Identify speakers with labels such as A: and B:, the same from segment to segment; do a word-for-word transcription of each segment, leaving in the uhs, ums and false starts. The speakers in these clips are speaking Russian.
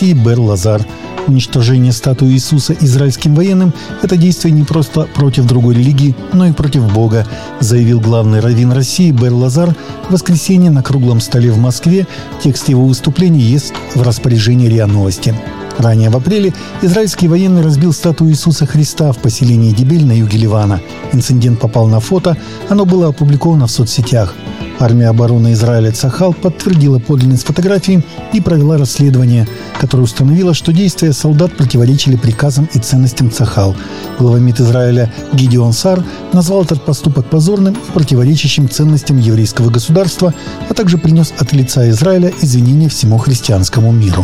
A: России Бер Лазар. Уничтожение статуи Иисуса израильским военным – это действие не просто против другой религии, но и против Бога, заявил главный раввин России Бер Лазар в воскресенье на круглом столе в Москве. Текст его выступления есть в распоряжении РИА Новости. Ранее в апреле израильский военный разбил статую Иисуса Христа в поселении Дибель на юге Ливана. Инцидент попал на фото, оно было опубликовано в соцсетях. Армия обороны Израиля Цахал подтвердила подлинность фотографии и провела расследование, которое установило, что действия солдат противоречили приказам и ценностям Цахал. Глава МИД Израиля Гидеон Саар назвал этот поступок позорным и противоречащим ценностям еврейского государства, а также принес от лица Израиля извинения всему христианскому миру.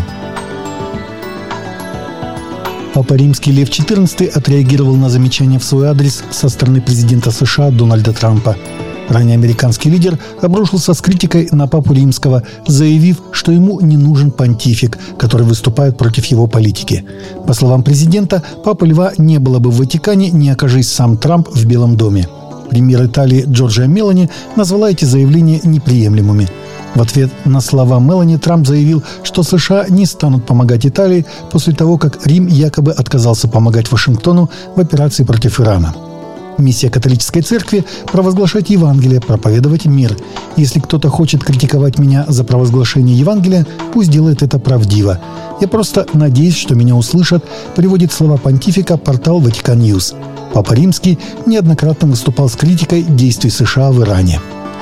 A: Папа Римский Лев четырнадцатый отреагировал на замечания в свой адрес со стороны президента США Дональда Трампа. Ранее американский лидер обрушился с критикой на Папу Римского, заявив, что ему не нужен понтифик, который выступает против его политики. По словам президента, Папы Льва не было бы в Ватикане, не окажись сам Трамп в Белом доме. Премьер Италии Джорджия Мелони назвала эти заявления неприемлемыми. В ответ на слова Мелони Трамп заявил, что США не станут помогать Италии после того, как Рим якобы отказался помогать Вашингтону в операции против Ирана. Миссия католической церкви – провозглашать Евангелие, проповедовать мир. Если кто-то хочет критиковать меня за провозглашение Евангелия, пусть делает это правдиво. Я просто надеюсь, что меня услышат, приводит слова понтифика портал Vatican News. Папа Римский неоднократно выступал с критикой действий США в Иране.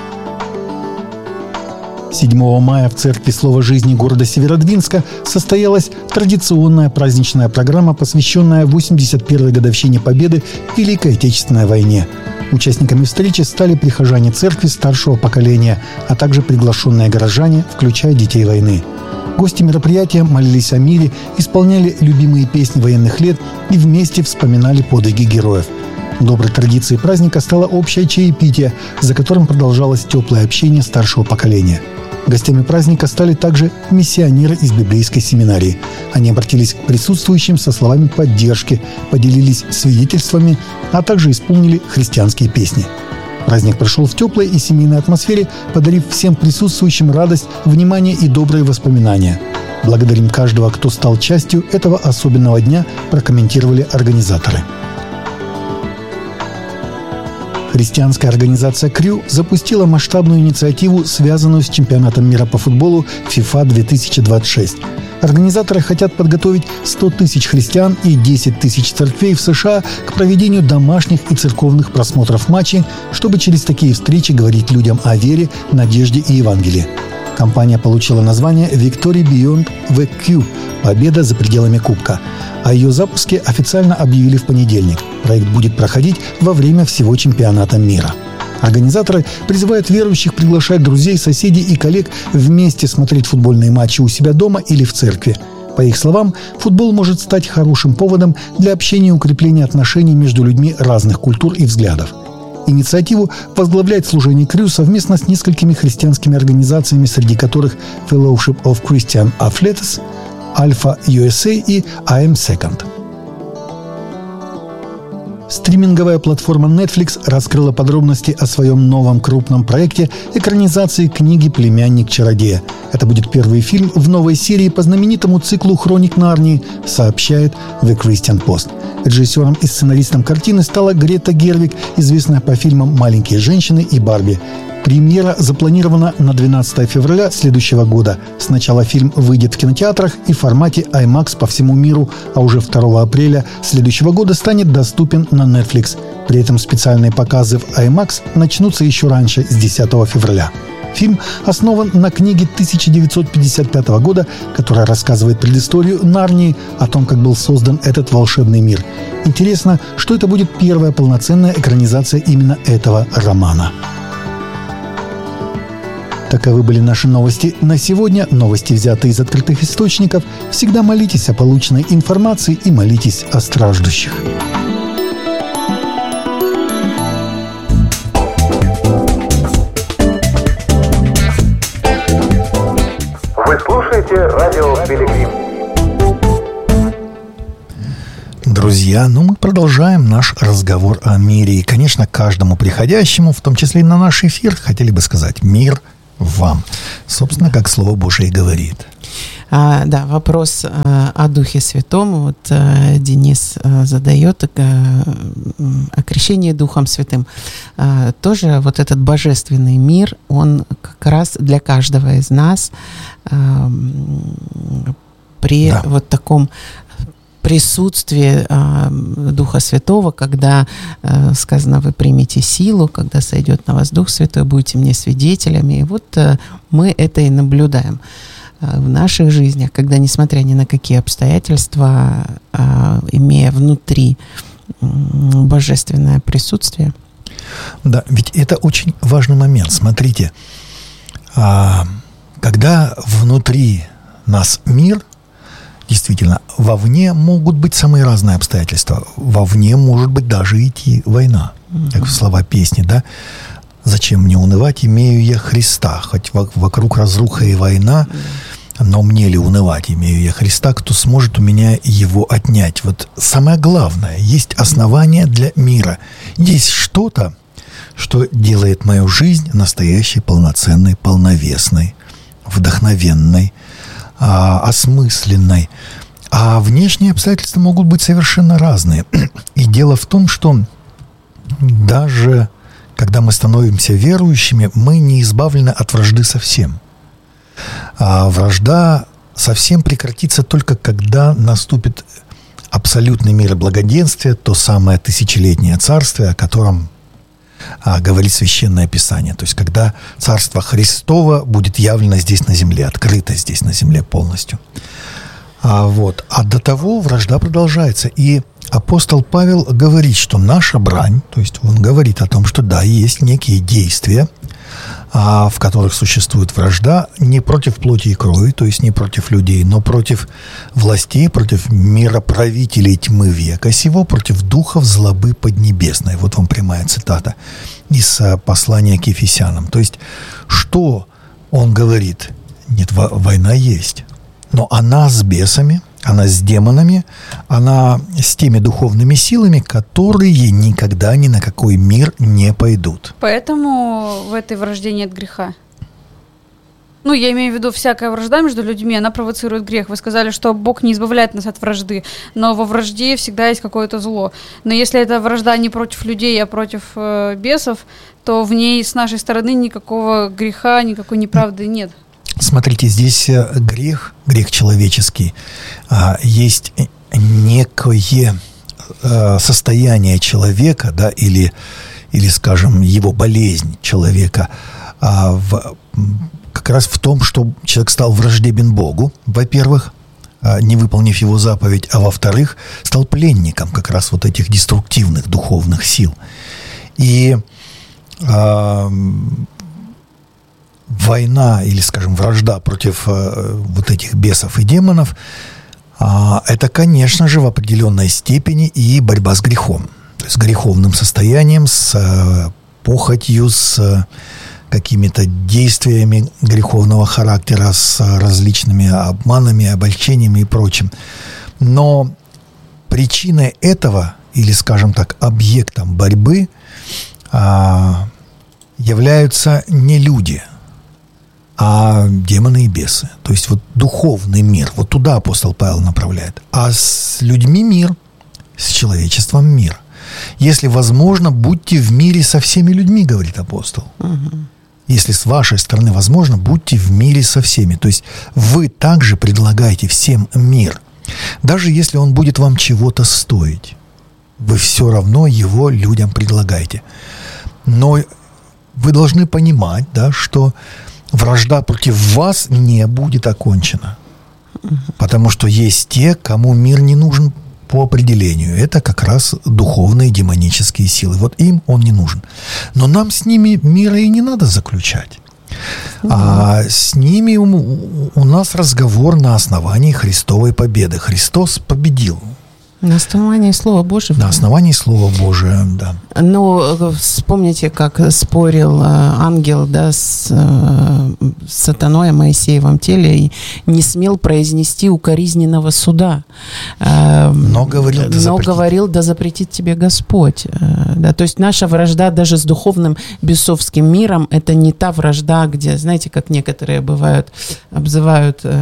A: седьмого мая в Церкви Слова Жизни города Северодвинска состоялась традиционная праздничная программа, посвященная восемьдесят первой годовщине Победы в Великой Отечественной войне. Участниками встречи стали прихожане церкви старшего поколения, а также приглашенные горожане, включая детей войны. Гости мероприятия молились о мире, исполняли любимые песни военных лет и вместе вспоминали подвиги героев. Доброй традицией праздника стало общее чаепитие, за которым продолжалось теплое общение старшего поколения. Гостями праздника стали также миссионеры из библейской семинарии. Они обратились к присутствующим со словами поддержки, поделились свидетельствами, а также исполнили христианские песни. Праздник прошел в теплой и семейной атмосфере, подарив всем присутствующим радость, внимание и добрые воспоминания. Благодарим каждого, кто стал частью этого особенного дня, прокомментировали организаторы. Христианская организация Крю запустила масштабную инициативу, связанную с чемпионатом мира по футболу FIFA две тысячи двадцать шесть. Организаторы хотят подготовить сто тысяч христиан и десять тысяч церквей в США к проведению домашних и церковных просмотров матчей, чтобы через такие встречи говорить людям о вере, надежде и Евангелии. Компания получила название Victory Beyond the Cube – «Победа за пределами кубка». О ее запуске официально объявили в понедельник. Проект будет проходить во время всего чемпионата мира. Организаторы призывают верующих приглашать друзей, соседей и коллег вместе смотреть футбольные матчи у себя дома или в церкви. По их словам, футбол может стать хорошим поводом для общения и укрепления отношений между людьми разных культур и взглядов. Инициативу возглавляет служение Крю совместно с несколькими христианскими организациями, среди которых Fellowship of Christian Athletes, Alpha ю эс эй и I Am Second. Стриминговая платформа Netflix раскрыла подробности о своем новом крупном проекте экранизации книги «Племянник чародея». Это будет первый фильм в новой серии по знаменитому циклу «Хроник Нарнии», сообщает The Christian Post. Режиссером и сценаристом картины стала Грета Гервиг, известная по фильмам «Маленькие женщины» и «Барби». Премьера запланирована на двенадцатое февраля следующего года. Сначала фильм выйдет в кинотеатрах и в формате IMAX по всему миру, а уже второго апреля следующего года станет доступен на Netflix. При этом специальные показы в IMAX начнутся еще раньше, с десятого февраля. Фильм основан на книге тысяча девятьсот пятьдесят пятого года, которая рассказывает предысторию Нарнии, о том, как был создан этот волшебный мир. Интересно, что это будет первая полноценная экранизация именно этого романа. Таковы были наши новости на сегодня. Новости взяты из открытых источников. Всегда молитесь о полученной информации и молитесь о страждущих.
B: Вы слушаете радио Пилигрим.
C: Друзья, ну мы продолжаем наш разговор о мире. И, конечно, каждому приходящему, в том числе и на наш эфир, хотели бы сказать «Мир вам». Собственно, как Слово Божие говорит.
D: А, да, вопрос а, о Духе Святом. Вот а, Денис а, задает а, о крещении Духом Святым. А, тоже вот этот божественный мир, он как раз для каждого из нас а, при да. вот таком присутствии а, Духа Святого, когда а, сказано, вы примете силу, когда сойдет на вас Дух Святой, будете мне свидетелями. И вот а, мы это и наблюдаем в наших жизнях, когда, несмотря ни на какие обстоятельства, а, имея внутри божественное присутствие.
C: Да, ведь это очень важный момент. Смотрите, а, когда внутри нас мир, действительно, вовне могут быть самые разные обстоятельства. Вовне может быть даже идти война, mm-hmm. как слова песни, да? «Зачем мне унывать, имею я Христа, хоть вокруг разруха и война, но мне ли унывать, имею я Христа, кто сможет у меня его отнять». Вот самое главное, есть основание для мира. Есть что-то, что делает мою жизнь настоящей, полноценной, полновесной, вдохновенной, осмысленной. А внешние обстоятельства могут быть совершенно разные. И дело в том, что даже когда мы становимся верующими, мы не избавлены от вражды совсем. А вражда совсем прекратится только когда наступит абсолютный мир и благоденствие, то самое тысячелетнее царствие, о котором а, говорит Священное Писание. То есть когда Царство Христово будет явлено здесь на земле, открыто здесь на земле полностью. А, вот. а до того вражда продолжается. И апостол Павел говорит, что наша брань, то есть он говорит о том, что да, есть некие действия, а, в которых существует вражда не против плоти и крови, то есть не против людей, но против властей, против мироправителей тьмы века сего, против духов злобы поднебесной. Вот вам прямая цитата из послания к Ефесянам. То есть что он говорит? Нет, война есть, но она с бесами, она с демонами, она с теми духовными силами, которые никогда ни на какой мир не пойдут.
E: Поэтому в этой вражде нет греха. Ну, я имею в виду, всякая вражда между людьми, она провоцирует грех. Вы сказали, что Бог не избавляет нас от вражды, но во вражде всегда есть какое-то зло. Но если эта вражда не против людей, а против э, бесов, то в ней с нашей стороны никакого греха, никакой неправды нет.
C: Смотрите, здесь грех, грех человеческий, есть некое состояние человека, да, или, или, скажем, его болезнь человека, в, как раз в том, что человек стал враждебен Богу, во-первых, не выполнив его заповедь, а во-вторых, стал пленником как раз вот этих деструктивных духовных сил. И война или, скажем, вражда против э, вот этих бесов и демонов, э, это, конечно же, в определенной степени и борьба с грехом. То есть с греховным состоянием, с э, похотью, с э, какими-то действиями греховного характера, с э, различными обманами, обольщениями и прочим. Но причиной этого, или, скажем так, объектом борьбы э, являются не люди, а демоны и бесы. То есть вот духовный мир, вот туда апостол Павел направляет. А с людьми мир, с человечеством мир. Если возможно, будьте в мире со всеми людьми, говорит апостол. Угу. Если с вашей стороны возможно, будьте в мире со всеми. То есть вы также предлагаете всем мир. Даже если он будет вам чего-то стоить, вы все равно его людям предлагаете. Но вы должны понимать, да, что вражда против вас не будет окончена. Потому что есть те, кому мир не нужен по определению. Это как раз духовные демонические силы. Вот им он не нужен. Но нам с ними мира и не надо заключать. А с ними у, у нас разговор на основании Христовой победы. Христос победил.
D: На основании Слова Божьего.
C: На основании Слова Божия, да.
D: Но вспомните, как спорил ангел, да, с, с сатаной о Моисеевом теле и не смел произнести укоризненного суда.
C: Но говорил, да,
D: Но
C: запретит.
D: говорил, да запретит тебе Господь. Да, то есть наша вражда даже с духовным бесовским миром, это не та вражда, где, знаете, как некоторые бывают, обзывают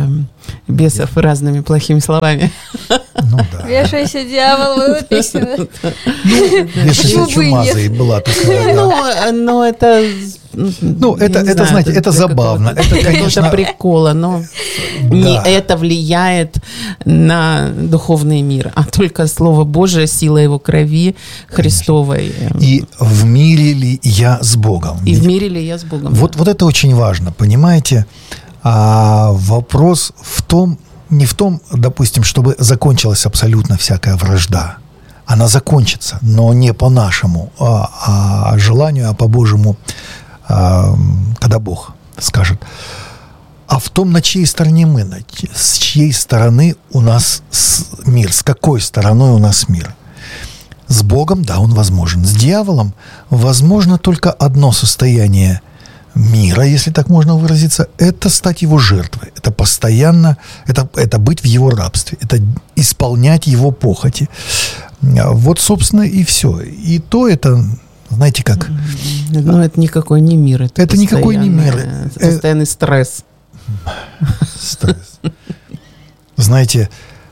D: Бесов разными плохими словами.
C: Ну да.
E: Вешайся, дьявол, была песня.
C: Вешайся, чумазой была такая.
D: Ну, но это...
C: Ну, это, это знаете, это забавно. Это, конечно...
D: прикола, но не это влияет на духовный мир, а только Слово Божие, сила Его крови Христовой.
C: И в мире ли я с Богом?
D: И в мире ли я с Богом?
C: Вот, вот это очень важно, понимаете? А вопрос в том, не в том, допустим, чтобы закончилась абсолютно всякая вражда. Она закончится, но не по нашему а, а желанию, а по Божьему, а, когда Бог скажет. А в том, на чьей стороне мы, на, с чьей стороны у нас мир, с какой стороной у нас мир. С Богом, да, он возможен. С дьяволом возможно только одно состояние мира, если так можно выразиться, это стать его жертвой. Это постоянно, это, это быть в его рабстве, это исполнять его похоти. Вот, собственно, и все. И то это, знаете, как...
D: Но это никакой не мир. Это,
C: это никакой не мир.
D: Это постоянный стресс.
C: Стресс. Знаете,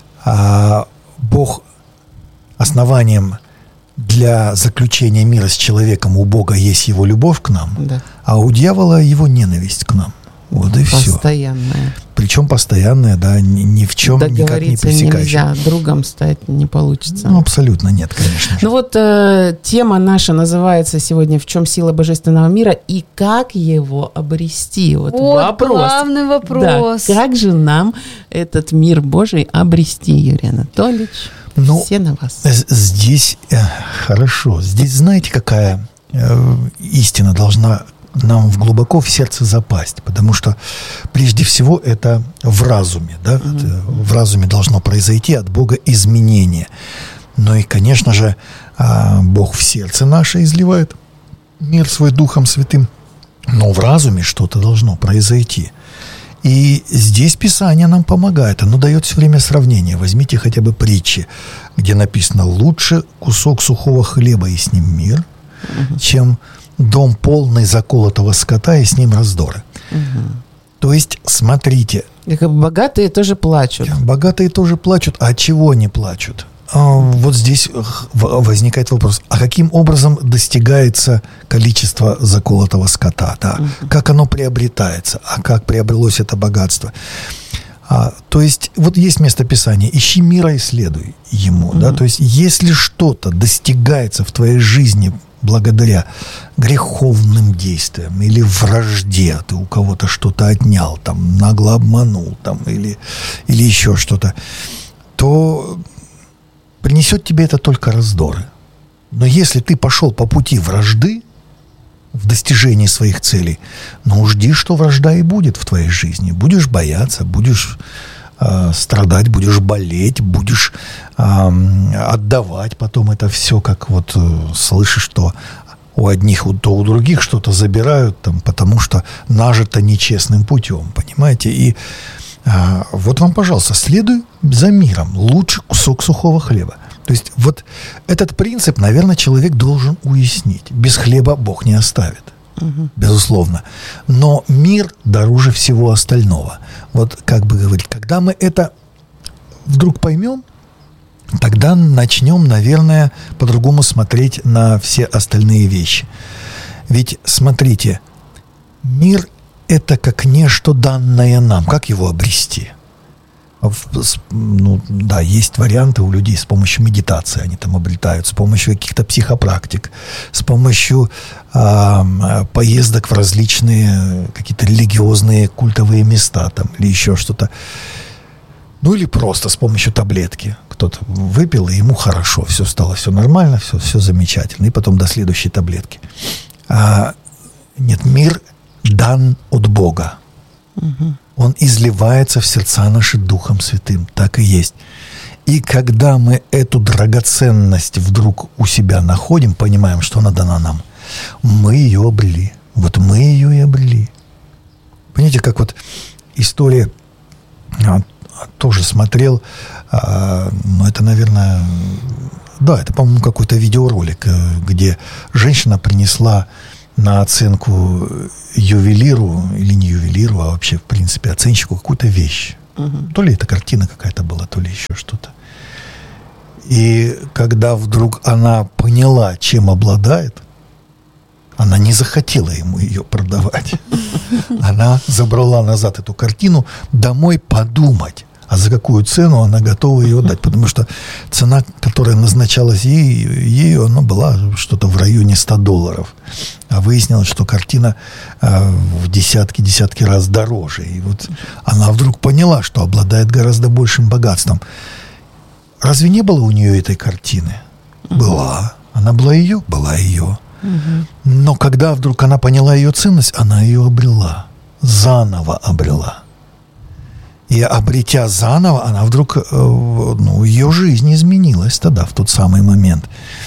C: Бог основанием для заключения мира с человеком, у Бога есть его любовь к нам, да. А у дьявола его ненависть к нам. Вот и все.
D: Постоянная.
C: Причем постоянная, да, ни, ни в чем никак не пресекающая.
D: Нельзя, другом стать не получится.
C: Ну, абсолютно нет, конечно же.
D: Ну вот э, тема наша называется сегодня «В чем сила божественного мира и как его обрести?» Вот,
E: вот
D: вопрос.
E: главный вопрос.
D: Да, как же нам этот мир Божий обрести, Юрий Анатольевич?
C: Ну,
D: все на вас.
C: Здесь э, хорошо. Здесь знаете, какая э, истина должна нам глубоко в сердце запасть, потому что прежде всего это в разуме, да, mm-hmm. в разуме должно произойти от Бога изменение. Ну и, конечно же, Бог в сердце наше изливает мир свой Духом Святым, но в разуме что-то должно произойти. И здесь Писание нам помогает, оно дает все время сравнение. Возьмите хотя бы притчи, где написано: лучше кусок сухого хлеба и с ним мир, mm-hmm. чем дом полный заколотого скота и с ним раздоры. Угу. То есть, смотрите.
D: Как богатые тоже плачут.
C: Богатые тоже плачут. А от чего они плачут? А, вот здесь возникает вопрос. А каким образом достигается количество заколотого скота? Да? Угу. Как оно приобретается? А как приобрелось это богатство? А, то есть, вот есть место Писания: ищи мира и следуй ему. Угу. Да? То есть, если что-то достигается в твоей жизни благодаря греховным действиям или вражде, ты у кого-то что-то отнял, там, нагло обманул, там, или, или еще что-то, то принесет тебе это только раздоры. Но если ты пошел по пути вражды в достижении своих целей, ну, жди, что вражда и будет в твоей жизни. Будешь бояться, будешь э, страдать, будешь болеть, будешь э, отдавать потом это все, как вот э, слышишь, что у одних, то у других что-то забирают, там, потому что нажито нечестным путем, понимаете? И э, вот вам, пожалуйста, следуй за миром. Лучше кусок сухого хлеба. То есть вот этот принцип, наверное, человек должен уяснить. Без хлеба Бог не оставит, угу. безусловно. Но мир дороже всего остального. Вот как бы говорить, когда мы это вдруг поймем, тогда начнем, наверное, по-другому смотреть на все остальные вещи. Ведь, смотрите, мир – это как нечто данное нам. Как его обрести? Ну, да, есть варианты у людей с помощью медитации, они там обретают, с помощью каких-то психопрактик, с помощью э, поездок в различные какие-то религиозные культовые места там, или еще что-то. Ну, или просто с помощью таблетки. Кто-то выпил, и ему хорошо, все стало, все нормально, все, все замечательно. И потом до следующей таблетки. А, нет, мир дан от Бога. Угу. Он изливается в сердца наши Духом Святым. Так и есть. И когда мы эту драгоценность вдруг у себя находим, понимаем, что она дана нам, мы ее обрели. Вот мы ее и обрели. Понимаете, как вот история... Тоже смотрел, но это, наверное... Да, это, по-моему, какой-то видеоролик, где женщина принесла на оценку ювелиру, или не ювелиру, а вообще, в принципе, оценщику какую-то вещь. Угу. То ли это картина какая-то была, то ли еще что-то. И когда вдруг она поняла, чем обладает, она не захотела ему ее продавать. Она забрала назад эту картину домой подумать, а за какую цену она готова ее отдать. Потому что цена, которая назначалась ей, ею, она была что-то в районе ста долларов. А выяснилось, что картина э, в десятки-десятки раз дороже. И вот она вдруг поняла, что обладает гораздо большим богатством. Разве не было у нее этой картины? Была. Она была ее? Была ее. Но когда вдруг она поняла ее ценность, она ее обрела. Заново обрела. И обретя заново, она вдруг, ну, ее жизнь изменилась тогда, в тот самый момент.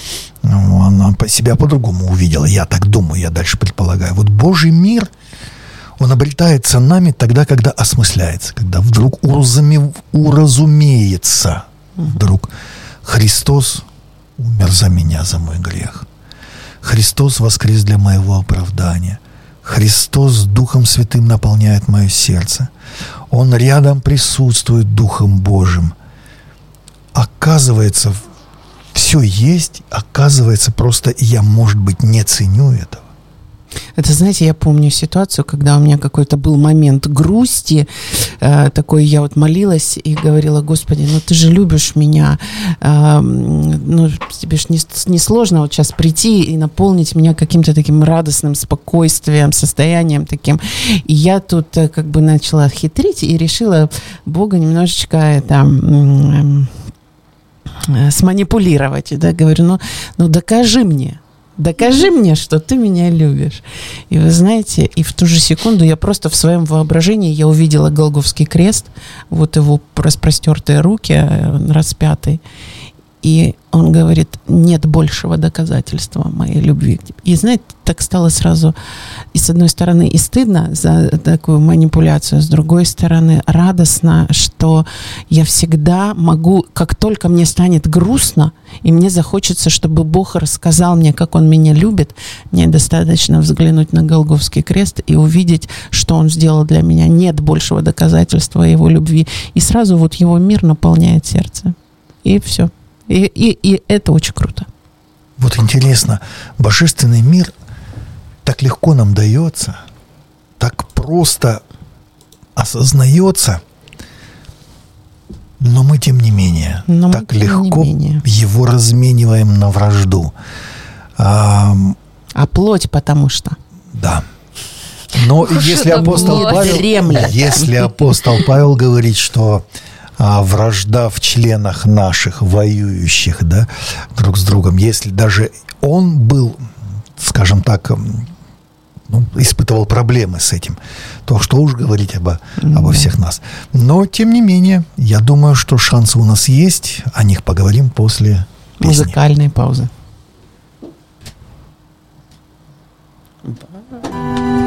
C: Она себя по-другому увидела. Я так думаю, я дальше предполагаю. Вот Божий мир, он обретается нами тогда, когда осмысляется, когда вдруг уразуме, уразумеется. Вдруг Христос умер за меня, за мой грех. Христос воскрес для моего оправдания. Христос Духом Святым наполняет мое сердце. Он рядом присутствует Духом Божьим. Оказывается, все есть, оказывается, просто я, может быть, не ценю этого.
D: Это, знаете, я помню ситуацию, когда у меня какой-то был момент грусти, э, такой, я вот молилась и говорила: Господи, ну ты же любишь меня, э, ну тебе ж не, не сложно вот сейчас прийти и наполнить меня каким-то таким радостным спокойствием, состоянием таким. И я тут э, как бы начала хитрить и решила Бога немножечко это... Э, э, сманипулировать. Да? Говорю, ну, ну докажи мне. Докажи мне, что ты меня любишь. И вы знаете, и в ту же секунду я просто в своем воображении я увидела Голгофский крест, вот его распростертые руки, распятый. И он говорит: нет большего доказательства моей любви. И, знаете, так стало сразу, и с одной стороны и стыдно за такую манипуляцию, с другой стороны радостно, что я всегда могу, как только мне станет грустно, и мне захочется, чтобы Бог рассказал мне, как Он меня любит, мне достаточно взглянуть на Голгофский крест и увидеть, что Он сделал для меня. Нет большего доказательства Его любви. И сразу вот Его мир наполняет сердце. И все. И, и, и это очень круто.
C: Вот интересно, божественный мир так легко нам дается, так просто осознается, но мы, тем не менее, но так мы, легко менее. его размениваем на вражду. А,
D: а плоть потому что.
C: Да. Но Уж если апостол, Павел, если апостол Павел говорит, что а, вражда в членах наших, воюющих, да, друг с другом, если даже он был, скажем так, ну, испытывал проблемы с этим, то что уж говорить обо, mm-hmm. обо всех нас. Но, тем не менее, я думаю, что шансы у нас есть. О них поговорим после песни.
D: Музыкальной паузы.